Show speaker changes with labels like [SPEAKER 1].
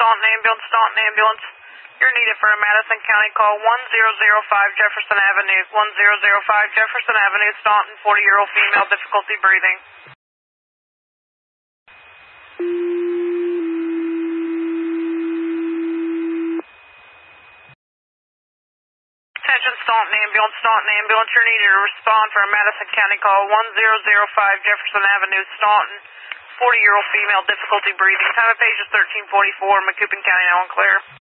[SPEAKER 1] Staunton ambulance, Staunton ambulance. You're needed for a Madison County call 1005 Jefferson Avenue, 1005 Jefferson Avenue, Staunton, 40-year-old female, difficulty breathing. Attention Staunton ambulance, you're needed to respond for a Madison County call 1005 Jefferson Avenue, Staunton, 40-year-old female, difficulty breathing. Time of page is 1344, Macoupin County, now and clear.